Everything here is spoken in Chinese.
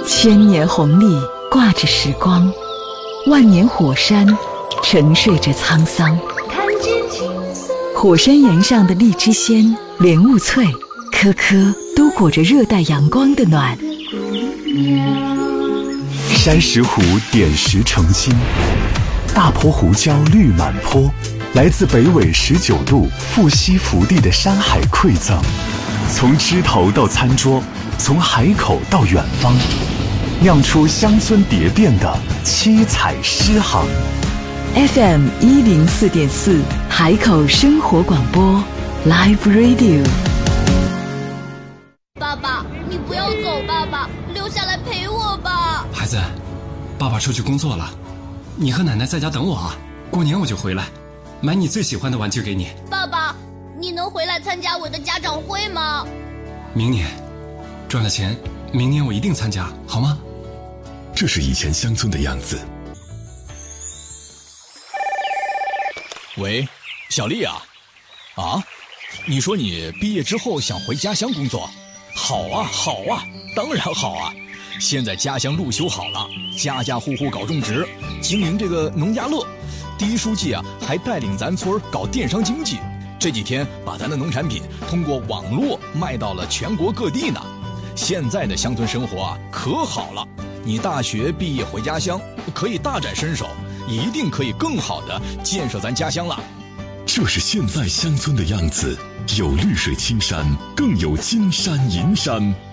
千年红利挂着时光，万年火山沉睡着沧桑。 看见青色火山岩上的荔枝鲜、莲雾脆，颗颗都裹着热带阳光的暖。 山石湖点石成金，大坡胡椒绿满坡，来自北纬19度富硒福地的山海馈赠，从枝头到餐桌，从海口到远方，酿出乡村蝶变的七彩诗行。 FM 104.4海口生活广播 Live Radio。 爸爸，你不要走，爸爸，留下来陪我吧。 孩子，爸爸出去工作了，你和奶奶在家等我啊，过年我就回来，买你最喜欢的玩具给你。 爸爸，你能回来参加我的家长会吗？ 明年赚了钱，明年我一定参加，好吗？ 这是以前乡村的样子。 喂，小丽啊，你说你毕业之后想回家乡工作？好啊，好啊，当然好啊！现在家乡路修好了，家家户户搞种植，经营这个农家乐。第一书记啊，还带领咱村搞电商经济，这几天把咱的农产品通过网络卖到了全国各地呢。现在的乡村生活啊，可好了！你大学毕业回家乡，可以大展身手，一定可以更好的建设咱家乡了。 这是现在乡村的样子，有绿水青山，更有金山银山。